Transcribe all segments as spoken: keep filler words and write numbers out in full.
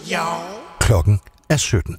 Ja. Klokken er sytten.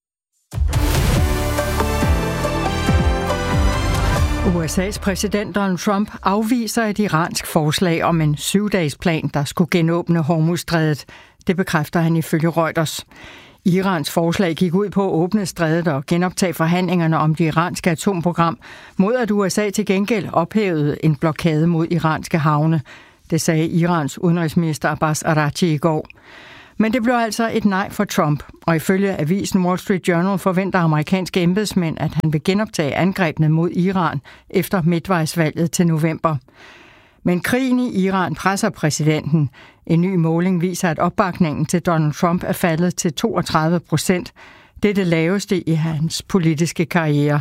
U S A's præsident Donald Trump afviser et iransk forslag om en syvdagesplan, der skulle genåbne Hormuzstrædet. Det bekræfter han ifølge Reuters. Irans forslag gik ud på at åbne strædet og genoptage forhandlingerne om det iranske atomprogram, mod at U S A til gengæld ophævede en blokade mod iranske havne. Det sagde Irans udenrigsminister Abbas Araghchi i går. Men det blev altså et nej for Trump, og ifølge avisen Wall Street Journal forventer amerikanske embedsmænd, at han vil genoptage angrebene mod Iran efter midtvejsvalget til november. Men krigen i Iran presser præsidenten. En ny måling viser, at opbakningen til Donald Trump er faldet til toogtredive procent. Det er det laveste i hans politiske karriere.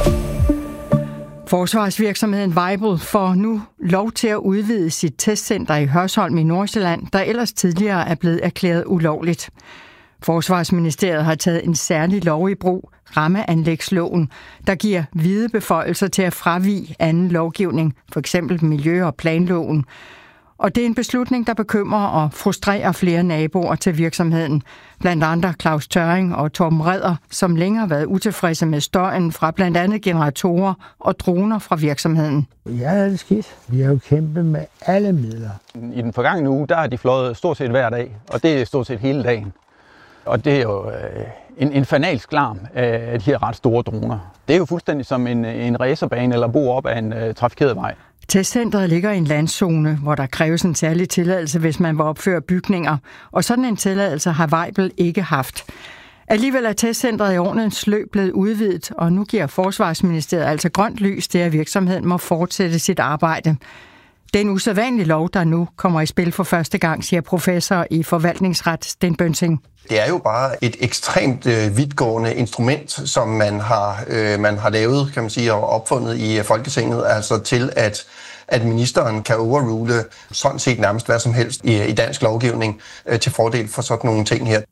Forsvarsvirksomheden Weibel får nu lov til at udvide sit testcenter i Hørsholm i Nordsjælland, der ellers tidligere er blevet erklæret ulovligt. Forsvarsministeriet har taget en særlig lov i brug, rammeanlægsloven, der giver vide beføjelser til at fravige anden lovgivning, f.eks. miljø- og planloven. Og det er en beslutning, der bekymrer og frustrerer flere naboer til virksomheden. Blandt andre Claus Tørring og Torben Redder, som længe har været utilfredse med støjen fra blandt andet generatorer og droner fra virksomheden. Ja, det er skidt. Vi har jo kæmpet med alle midler. I den forgangne uge, der er de fløjet stort set hver dag, og det er stort set hele dagen. Og det er jo øh, en, en fanalsk larm af de her ret store droner. Det er jo fuldstændig som en, en racerbane eller bo op ad en øh, trafikeret vej. Testcentret ligger i en landzone, hvor der kræves en særlig tilladelse, hvis man vil opføre bygninger, og sådan en tilladelse har Weibel ikke haft. Alligevel er testcentret i årenes løb blevet udvidet, og nu giver Forsvarsministeriet altså grønt lys til, at virksomheden må fortsætte sit arbejde. Det er en usædvanlig lov, der nu kommer i spil for første gang, siger professor i forvaltningsret Sten Bønsing. Det er jo bare et ekstremt øh, vidtgående instrument, som man har, øh, man har lavet, kan man sige, og opfundet i Folketinget, altså til at, at ministeren kan overrule sådan set nærmest hvad som helst i, i dansk lovgivning øh, til fordel for sådan nogle ting her.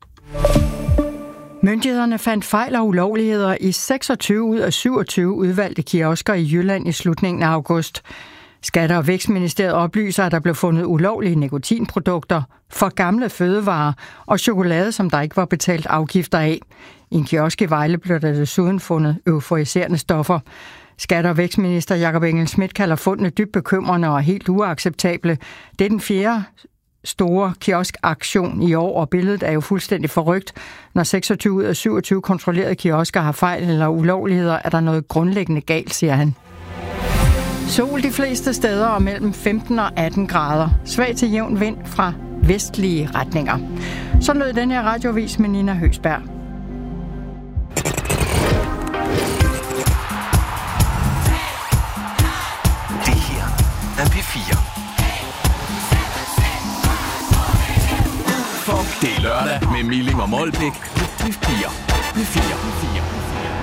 Myndighederne fandt fejl og ulovligheder i seksogtyve ud af syvogtyve udvalgte kiosker i Jylland i slutningen af august. Skatte- og Vækstministeriet oplyser, at der blev fundet ulovlige nikotinprodukter, for gamle fødevarer og chokolade, som der ikke var betalt afgifter af. I en kiosk i Vejle blev der desuden fundet euforiserende stoffer. Skatte- og Vækstminister Jakob Engel-Schmidt kalder fundene dybt bekymrende og helt uacceptable. Det er den fjerde store kioskaktion i år, og billedet er jo fuldstændig forrygt. Når seksogtyve ud af syvogtyve kontrollerede kiosker har fejl eller ulovligheder, er der noget grundlæggende galt, siger han. Sol de fleste steder og mellem femten og atten grader. Svag til jævn vind fra vestlige retninger. Så lød den her radioavis med Nina Høsberg. Det her er P fire. Det er lørdag med Milling og Molbæk. P fire. P fire.